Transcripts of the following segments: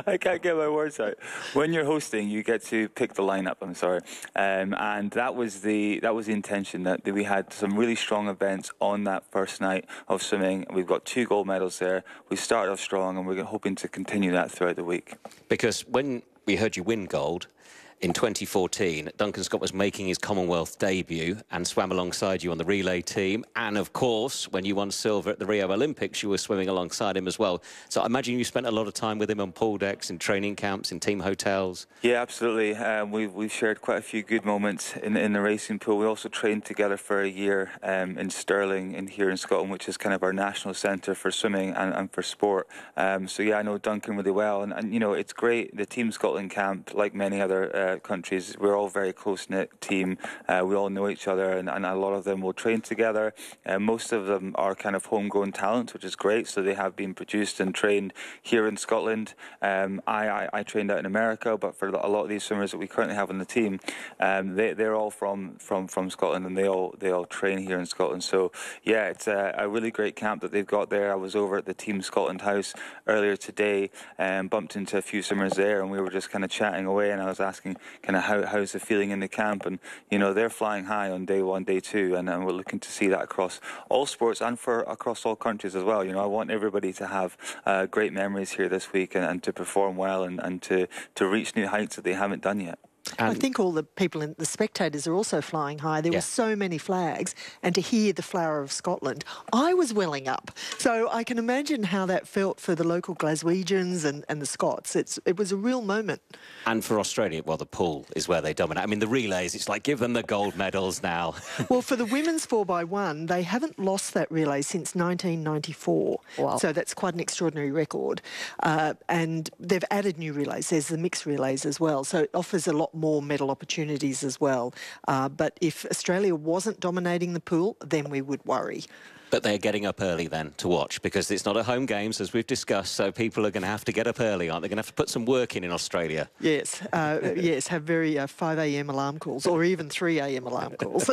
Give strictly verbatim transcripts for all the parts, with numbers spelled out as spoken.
I can't get my words out. When you're hosting, you get to pick the lineup. I'm sorry, um, and that was the that was the intention. That, that we had some really strong events on that first night of swimming. We've got two gold medals there. We started off strong, and we're hoping to continue that throughout the week. Because when we heard you win gold in twenty fourteen, Duncan Scott was making his Commonwealth debut and swam alongside you on the relay team. And, of course, when you won silver at the Rio Olympics, you were swimming alongside him as well. So I imagine you spent a lot of time with him on pool decks, in training camps, in team hotels. Yeah, absolutely. Um, we've, we've shared quite a few good moments in, in the racing pool. We also trained together for a year um, in Stirling in here in Scotland, which is kind of our national centre for swimming and, and for sport. Um, so, yeah, I know Duncan really well. And, and, you know, it's great. The Team Scotland camp, like many other uh, countries, we're all a very close-knit team. Uh, we all know each other, and, and a lot of them will train together. Uh, most of them are kind of homegrown talent, which is great, so they have been produced and trained here in Scotland. Um, I, I, I trained out in America, but for a lot of these swimmers that we currently have on the team, um, they, they're all from, from, from Scotland, and they all they all train here in Scotland. So, yeah, it's a, a really great camp that they've got there. I was over at the Team Scotland house earlier today and bumped into a few swimmers there, and we were just kind of chatting away, and I was asking kind of how, how's the feeling in the camp, and you know they're flying high on day one, day two, and, and we're looking to see that across all sports and for across all countries as well. You know, I want everybody to have uh, great memories here this week and, and to perform well and, and to, to reach new heights that they haven't done yet. And I think all the people, in the spectators are also flying high. There yeah. were so many flags, and to hear the Flower of Scotland, I was welling up. So I can imagine how that felt for the local Glaswegians and, and the Scots. It's, it was a real moment. And for Australia, well, the pool is where they dominate. I mean, the relays, it's like, give them the gold medals now. Well, for the women's four by one, they haven't lost that relay since nineteen ninety-four. Wow. So that's quite an extraordinary record. Uh, and they've added new relays. There's the mixed relays as well. So it offers a lot more medal opportunities as well. Uh, but if Australia wasn't dominating the pool, then we would worry. But they're getting up early then to watch, because it's not at home games, as we've discussed, so people are going to have to get up early, aren't they? Going to have to put some work in in Australia. Yes, uh, yes, have very uh, five A M alarm calls, or even three A M alarm calls.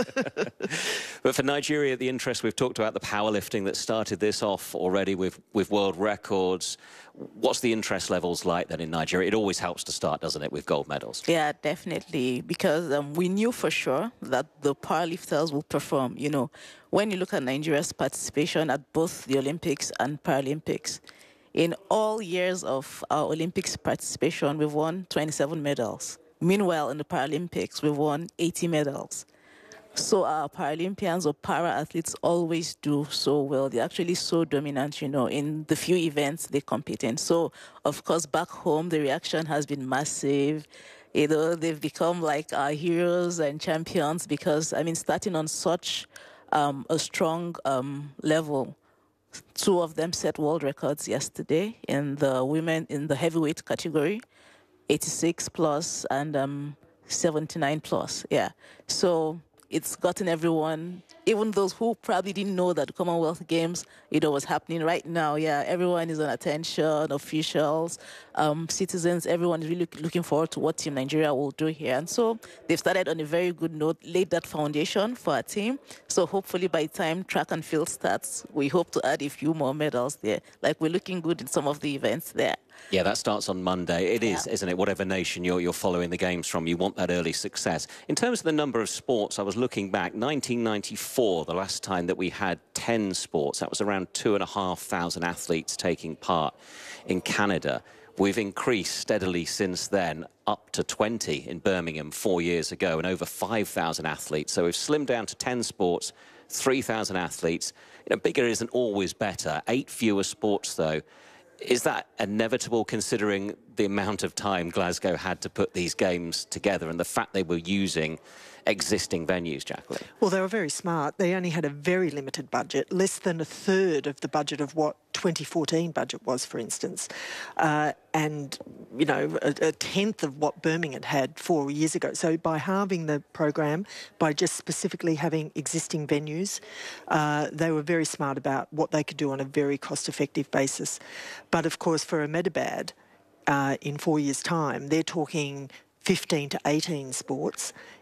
But for Nigeria, the interest, we've talked about the powerlifting that started this off already with, with world records. What's the interest levels like then in Nigeria? It always helps to start, doesn't it, with gold medals? Yeah, definitely, because um, we knew for sure that the powerlifters will perform. You know, when you look at Nigeria's participation at both the Olympics and Paralympics, in all years of our Olympics participation, we've won twenty-seven medals. Meanwhile, in the Paralympics, we've won eighty medals. So our Paralympians or para-athletes always do so well. They're actually so dominant, you know, in the few events they compete in. So, of course, back home, the reaction has been massive. You know, they've become like our heroes and champions because, I mean, starting on such um, a strong um, level, two of them set world records yesterday in the women, in the heavyweight category, eighty-six plus and um, seventy-nine plus, yeah. So it's gotten everyone, even those who probably didn't know that the Commonwealth Games, you know, was happening right now. Yeah, everyone is on attention, officials, um, citizens, everyone is really looking forward to what Team Nigeria will do here. And so they've started on a very good note, laid that foundation for our team. So hopefully by the time track and field starts, we hope to add a few more medals there. Like, we're looking good in some of the events there. Yeah, that starts on Monday. It is, yeah. Isn't it? Whatever nation you're, you're following the games from, you want that early success. In terms of the number of sports, I was looking back, nineteen ninety-four, the last time that we had ten sports. That was around two and a half thousand athletes taking part in Canada. We've increased steadily since then, up to twenty in Birmingham four years ago, and over five thousand athletes. So we've slimmed down to ten sports, three thousand athletes. You know, bigger isn't always better. Eight fewer sports, though. Is that inevitable, considering the amount of time Glasgow had to put these games together and the fact they were using existing venues, Jacqueline? Well, they were very smart. They only had a very limited budget, less than a third of the budget of what twenty fourteen budget was, for instance. Uh, and, you know, a, a tenth of what Birmingham had four years ago. So by halving the program, by just specifically having existing venues, uh, they were very smart about what they could do on a very cost-effective basis. But, of course, for Ahmedabad, uh, in four years' time, they're talking fifteen to eighteen sports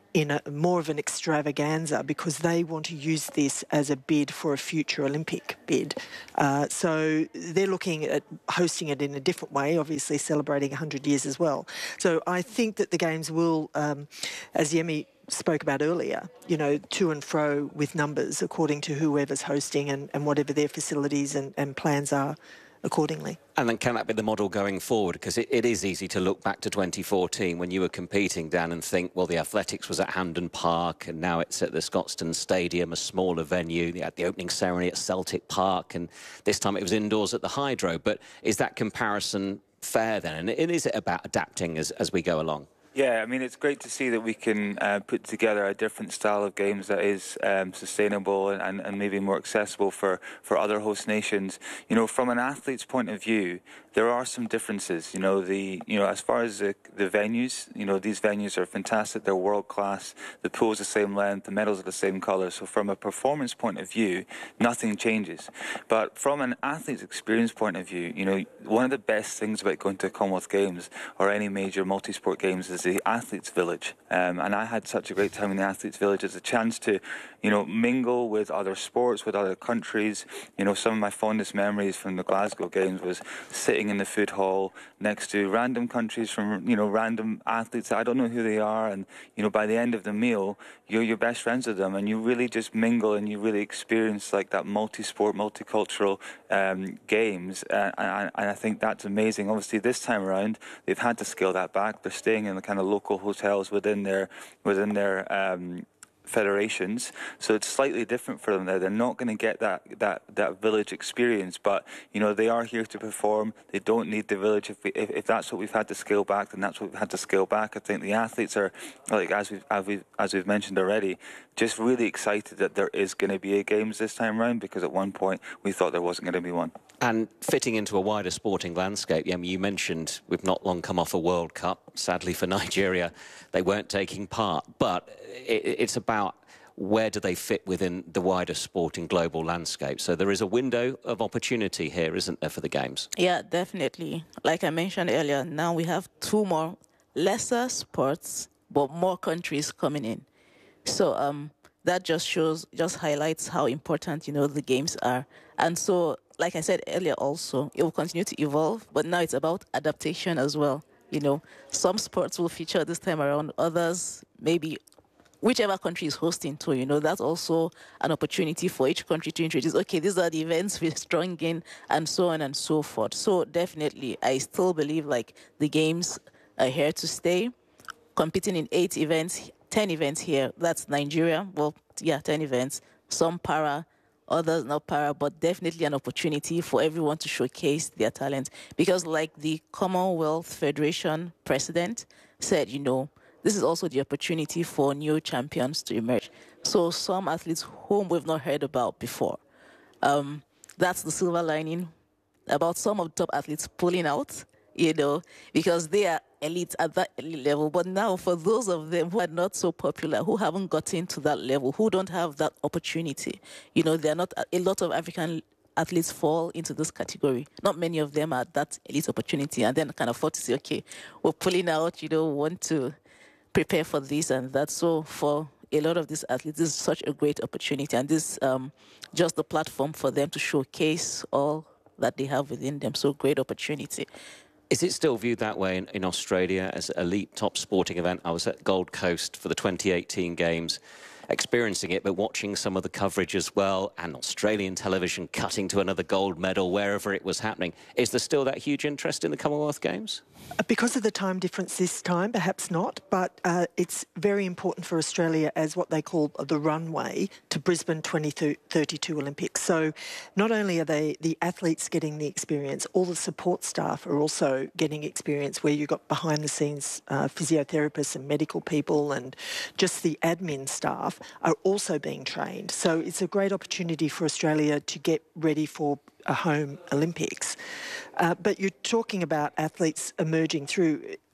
in a more of an extravaganza because they want to use this as a bid for a future Olympic bid. Uh, so they're looking at hosting it in a different way, obviously celebrating one hundred years as well. So I think that the Games will, um, as Yemi spoke about earlier, you know, to and fro with numbers according to whoever's hosting and, and whatever their facilities and, and plans are accordingly. And then can that be the model going forward? Because it, it is easy to look back to twenty fourteen when you were competing, Dan, and think, well, the athletics was at Hampden Park and now it's at the Scotstoun Stadium, a smaller venue. You had the opening ceremony at Celtic Park and this time it was indoors at the Hydro. But is that comparison fair then? And is it about adapting as, as we go along? Yeah, I mean, it's great to see that we can uh, put together a different style of games that is um, sustainable and, and maybe more accessible for, for other host nations. You know, from an athlete's point of view, there are some differences. You know, the you know as far as the, the venues, you know, these venues are fantastic. They're world class. The pool's the same length. The medals are the same colour. So from a performance point of view, nothing changes. But from an athlete's experience point of view, you know, one of the best things about going to Commonwealth Games or any major multi-sport games is the Athletes Village, um, and I had such a great time in the Athletes Village. It's a chance to, you know, mingle with other sports, with other countries. You know, some of my fondest memories from the Glasgow Games was sitting in the food hall next to random countries from, you know, random athletes. I don't know who they are, and you know, by the end of the meal, you're your best friends with them, and you really just mingle and you really experience like that multi-sport, multicultural um, games, uh, and, and I think that's amazing. Obviously, this time around, they've had to scale that back. They're staying in the kind of local hotels within their within their um, federations, so it's slightly different for them there. They're not going to get that that that village experience, but you know, they are here to perform. They don't need the village. If, we, if if that's what we've had to scale back, then that's what we've had to scale back. I think the athletes are, like as we've as we've, as we've mentioned already, just really excited that there is going to be a games this time round, because at one point we thought there wasn't going to be one. And fitting into a wider sporting landscape, yeah, you mentioned we've not long come off a World Cup. Sadly for Nigeria, they weren't taking part. But it, it's about where do they fit within the wider sporting global landscape. So there is a window of opportunity here, isn't there, for the Games? Yeah, definitely. Like I mentioned earlier, now we have two more lesser sports, but more countries coming in. So um, that just shows, just highlights how important, you know, the Games are. And so, like I said earlier also, it will continue to evolve, but now it's about adaptation as well. You know, some sports will feature this time around, others maybe whichever country is hosting too, you know, that's also an opportunity for each country to introduce, okay, these are the events we're strong in, and so on and so forth. So definitely, I still believe like the Games are here to stay, competing in eight events, ten events here. That's Nigeria, well, yeah, ten events, some para, others not para, but definitely an opportunity for everyone to showcase their talent. Because like the Commonwealth Federation president said, you know, this is also the opportunity for new champions to emerge. So some athletes whom we've not heard about before. Um, that's the silver lining about some of the top athletes pulling out, you know, because they are elite at that elite level. But now for those of them who are not so popular, who haven't gotten to that level, who don't have that opportunity, you know, they're not, a lot of African athletes fall into this category. Not many of them are that elite opportunity, and then kind of afford to say, okay, we're pulling out, you know, want to prepare for this and that. So for a lot of these athletes, this is such a great opportunity, and this um, just the platform for them to showcase all that they have within them. So great opportunity. Is it still viewed that way in, in Australia as an elite top sporting event? I was at Gold Coast for the twenty eighteen Games, experiencing it, but watching some of the coverage as well, and Australian television cutting to another gold medal wherever it was happening. Is there still that huge interest in the Commonwealth Games? Because of the time difference this time, perhaps not, but uh, it's very important for Australia as what they call the runway to Brisbane twenty thirty-two Olympics. So not only are they the athletes getting the experience, all the support staff are also getting experience, where you've got behind-the-scenes uh, physiotherapists and medical people, and just the admin staff are also being trained. So it's a great opportunity for Australia to get ready for a home Olympics. Uh, but you're talking about athletes emerging through.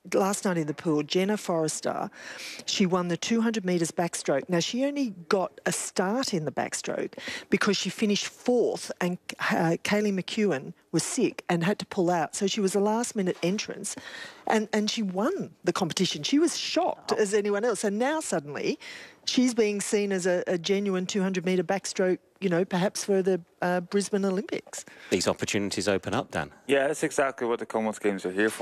last night in the pool, Jenna Forrester, she won the two hundred metres backstroke. Now, she only got a start in the backstroke because she finished fourth and uh, Kaylee McEwen was sick and had to pull out. So she was a last-minute entrance and, and she won the competition. She was shocked as anyone else. And now suddenly she's being seen as a, a genuine two hundred metre backstroke, you know, perhaps for the uh, Brisbane Olympics. These opportunities open up, Dan. Yeah, that's exactly what the Commonwealth Games are here for.